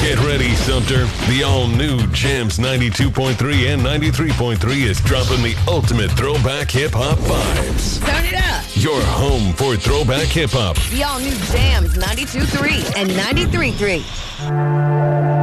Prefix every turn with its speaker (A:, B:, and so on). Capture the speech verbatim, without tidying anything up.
A: Get ready, Sumter. The all-new Jams ninety-two point three and ninety-three point three is dropping the ultimate throwback hip-hop vibes.
B: Turn it up.
A: Your home for throwback hip-hop.
B: The all-new Jams ninety-two point three and ninety-three point three.